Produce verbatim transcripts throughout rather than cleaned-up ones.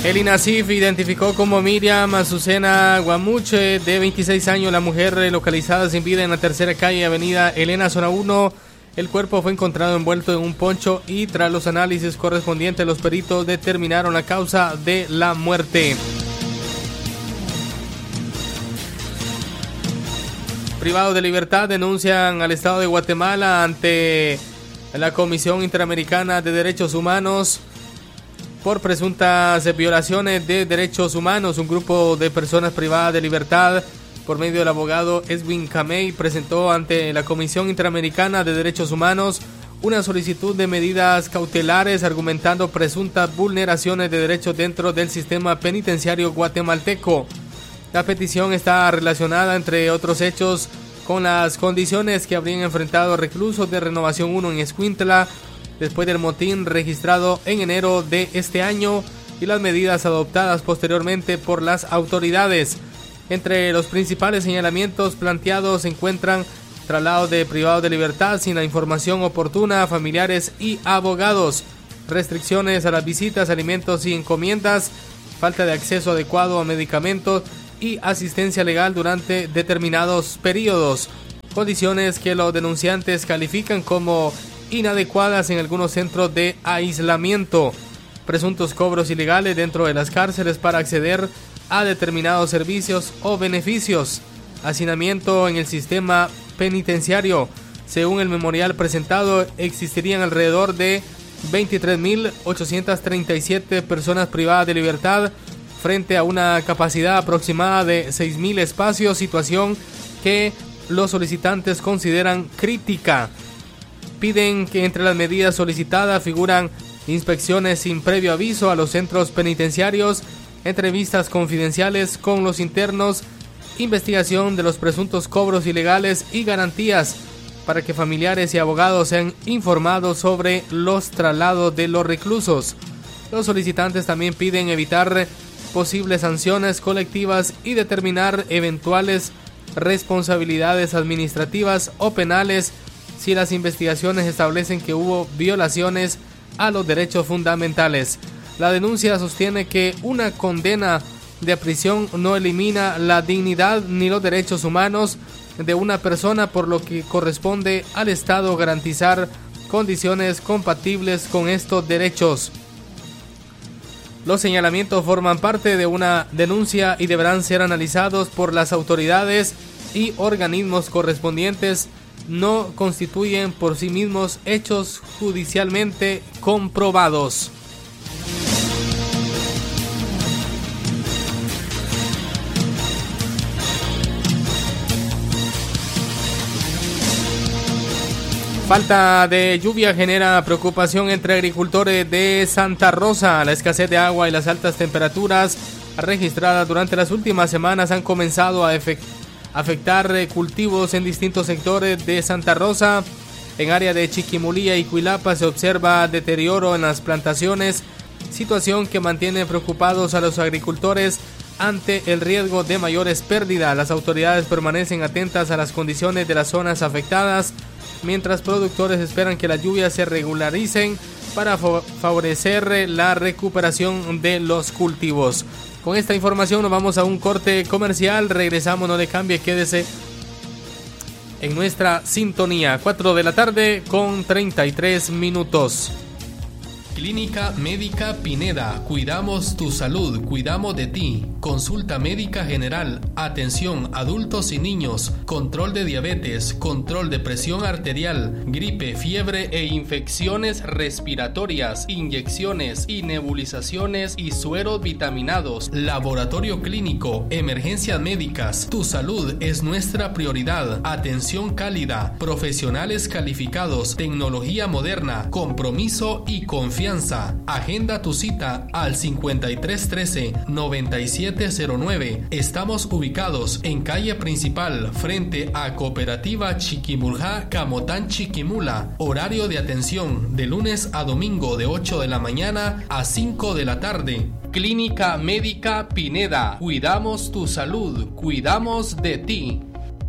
El INASIF identificó como Miriam Azucena Guamuche, de veintiséis años, la mujer localizada sin vida en la tercera calle, avenida Elena, zona uno. El cuerpo fue encontrado envuelto en un poncho y tras los análisis correspondientes, los peritos determinaron la causa de la muerte. Privados de libertad denuncian al Estado de Guatemala ante la Comisión Interamericana de Derechos Humanos por presuntas violaciones de derechos humanos. Un grupo de personas privadas de libertad, por medio del abogado Edwin Camey, presentó ante la Comisión Interamericana de Derechos Humanos una solicitud de medidas cautelares argumentando presuntas vulneraciones de derechos dentro del sistema penitenciario guatemalteco. La petición está relacionada, entre otros hechos, con las condiciones que habrían enfrentado reclusos de Renovación uno en Escuintla después del motín registrado en enero de este año y las medidas adoptadas posteriormente por las autoridades. Entre los principales señalamientos planteados se encuentran traslados de privados de libertad sin la información oportuna a familiares y abogados, restricciones a las visitas, alimentos y encomiendas, falta de acceso adecuado a medicamentos y asistencia legal durante determinados periodos, condiciones que los denunciantes califican como inadecuadas en algunos centros de aislamiento, presuntos cobros ilegales dentro de las cárceles para acceder a determinados servicios o beneficios, hacinamiento en el sistema penitenciario. Según el memorial presentado, existirían alrededor de veintitrés mil ochocientas treinta y siete personas privadas de libertad frente a una capacidad aproximada de seis mil espacios, situación que los solicitantes consideran crítica. Piden que entre las medidas solicitadas figuran inspecciones sin previo aviso a los centros penitenciarios, entrevistas confidenciales con los internos, investigación de los presuntos cobros ilegales y garantías para que familiares y abogados sean informados sobre los traslados de los reclusos. Los solicitantes también piden evitar posibles sanciones colectivas y determinar eventuales responsabilidades administrativas o penales si las investigaciones establecen que hubo violaciones a los derechos fundamentales. La denuncia sostiene que una condena de prisión no elimina la dignidad ni los derechos humanos de una persona, por lo que corresponde al Estado garantizar condiciones compatibles con estos derechos. Los señalamientos forman parte de una denuncia y deberán ser analizados por las autoridades y organismos correspondientes. No constituyen por sí mismos hechos judicialmente comprobados. Falta de lluvia genera preocupación entre agricultores de Santa Rosa. La escasez de agua y las altas temperaturas registradas durante las últimas semanas han comenzado a efectuar afectar cultivos en distintos sectores de Santa Rosa. En área de Chiquimulía y Cuilapa se observa deterioro en las plantaciones, situación que mantiene preocupados a los agricultores ante el riesgo de mayores pérdidas. Las autoridades permanecen atentas a las condiciones de las zonas afectadas, mientras productores esperan que las lluvias se regularicen para favorecer la recuperación de los cultivos. Con esta información nos vamos a un corte comercial. Regresamos, no le cambie, quédese en nuestra sintonía. cuatro de la tarde con treinta y tres minutos. Clínica Médica Pineda. Cuidamos tu salud, cuidamos de ti. Consulta médica general, atención adultos y niños, control de diabetes, control de presión arterial, gripe, fiebre e infecciones respiratorias, inyecciones y nebulizaciones y sueros vitaminados. Laboratorio clínico, emergencias médicas. Tu salud es nuestra prioridad. Atención cálida, profesionales calificados, tecnología moderna, compromiso y confianza. Agenda tu cita al cincuenta y tres trece noventa y siete cero nueve. Estamos ubicados en calle principal frente a Cooperativa Chiquimulja Camotán Chiquimula. Horario de atención de lunes a domingo de ocho de la mañana a cinco de la tarde. Clínica Médica Pineda. Cuidamos tu salud, cuidamos de ti.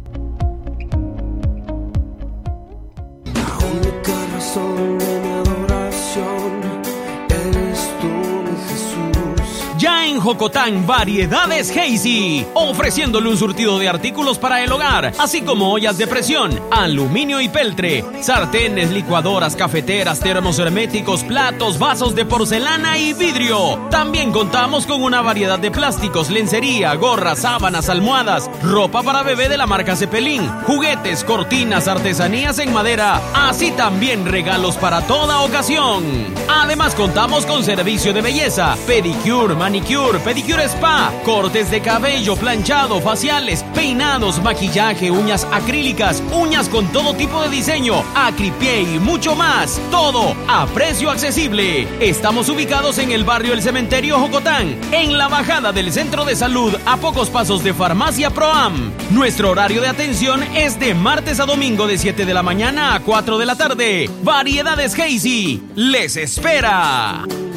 La única razón de mi adoración eres tú, mi Jesús. Ya en Jocotán, Variedades Hazy, ofreciéndole un surtido de artículos para el hogar, así como ollas de presión, aluminio y peltre, sartenes, licuadoras, cafeteras, termos herméticos, platos, vasos de porcelana y vidrio. También contamos con una variedad de plásticos, lencería, gorras, sábanas, almohadas, ropa para bebé de la marca Cepelín, juguetes, cortinas, artesanías en madera, así también regalos para toda ocasión. Además contamos con servicio de belleza, pedicure, manicure, pedicure spa, cortes de cabello, planchado, faciales, peinados, maquillaje, uñas acrílicas, uñas con todo tipo de diseño, acripié y mucho más. Todo a precio accesible. Estamos ubicados en el barrio El Cementerio Jocotán, en la bajada del Centro de Salud, a pocos pasos de Farmacia Proam. Nuestro horario de atención es de martes a domingo de siete de la mañana a cuatro de la tarde. Variedades Hazy les espera.